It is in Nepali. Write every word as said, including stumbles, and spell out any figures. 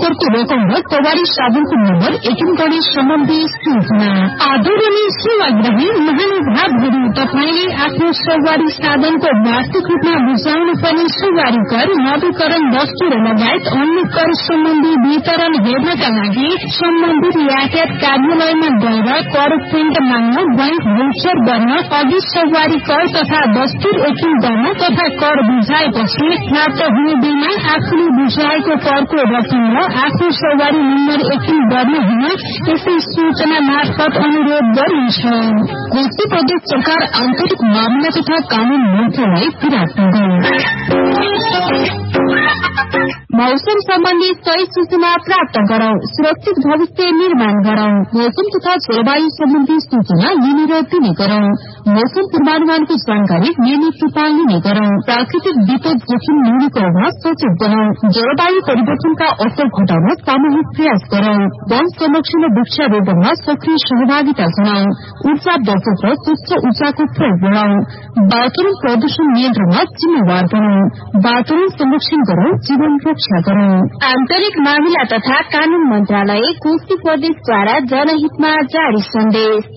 करको रकम र सवारी साधनको नम्बर एकिन गर्ने सम्बन्धी सूचना। आदरणीय सेवाग्राही महानुभावहरू, तपाईले आफ्नो सवारी साधनको वार्षिक रूपमा बुझाउनु पर्ने सवारी कर, नवीकरण वस्तु र लगायत अन्य कर सम्बन्धी वितरण हेर्नका लागि सम्बन्धित यातायात कार्यालयमा गएर कर प्रिन्ट माग्न, बैंक भोचर गर्न, अघि सवारी कर तथा दस्तुर एकिन गर्न तथा कर बुझाएपछि प्राप्त हुने बिलमा आफूले बुझाएको करको रकम र आफ्नो सवारी नम्बर एकिन गर्न हुन यसै सूचना मार्फत अनुरोध गरिन्छ। कोशी प्रदेश सरकार आन्तरिक मामला तथा कानून मन्त्रालय विराटनगर। मौसम सम्बन्धी सही सूचना प्राप्त गरौं, सुरक्षित भविष्य निर्माण गरौं। मौसम तथा जलवायु सम्बन्धी सूचना लिने र दिने गरौं। मौसम पूर्वानुमानको जानकारी नियमित रूपमा लिने गरौं। प्राकृतिक विपद जोखिम न्यूनीकरणमा सचेत बनौं। जलवायु परिवर्तनका असर घटाउन सामूहिक प्रयास गरौं। वन संरक्षण र वृक्षारोपणमा सक्रिय सहभागिता जनाऊ। ऊर्जा बचत र स्वच्छ ऊर्जाको प्रयोग बढ़ाऊ। वातावरण प्रदूषण नियन्त्रणमा जिम्मेवार बनौं। वातावरण संरक्षण गरौं, जीवन रक्षा गरौं। आन्तरिक मामिला तथा कानून मन्त्रालय कोशी प्रदेशद्वारा जनहितमा जारी सन्देश।